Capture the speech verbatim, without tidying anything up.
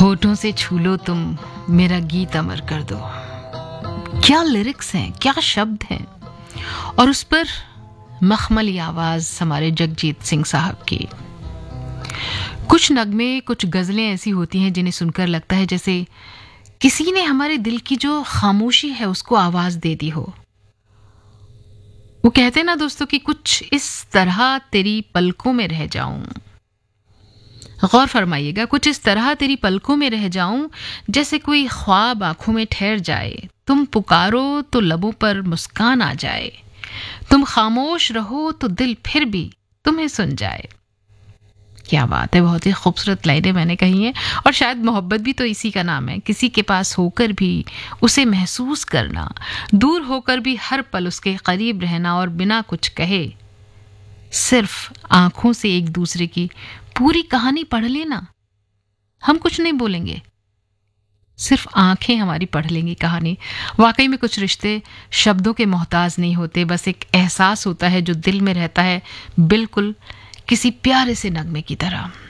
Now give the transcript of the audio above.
होठों से छू लो तुम, मेरा गीत अमर कर दो। क्या लिरिक्स हैं, क्या शब्द हैं, और उस पर मखमली आवाज हमारे जगजीत सिंह साहब की। कुछ नगमे, कुछ गजलें ऐसी होती हैं जिन्हें सुनकर लगता है जैसे किसी ने हमारे दिल की जो खामोशी है उसको आवाज दे दी हो। वो कहते हैं ना दोस्तों कि कुछ इस तरह तेरी पलकों में रह जाऊं, गौर फरमाइएगा, कुछ इस तरह तेरी पलकों में रह जाऊं जैसे कोई ख्वाब आंखों में ठहर जाए। तुम पुकारो तो लबों पर मुस्कान आ जाए, तुम खामोश रहो तो दिल फिर भी तुम्हें सुन जाए। क्या बात है, बहुत ही खूबसूरत लाइनें मैंने कही हैं। और शायद मोहब्बत भी तो इसी का नाम है, किसी के पास होकर भी उसे महसूस करना, दूर होकर भी हर पल उसके करीब रहना, और बिना कुछ कहे सिर्फ आंखों से एक दूसरे की पूरी कहानी पढ़ लेना। हम कुछ नहीं बोलेंगे, सिर्फ आंखें हमारी पढ़ लेंगी कहानी। वाकई में कुछ रिश्ते शब्दों के मोहताज नहीं होते, बस एक एहसास होता है जो दिल में रहता है, बिल्कुल किसी प्यारे से नगमे की तरह।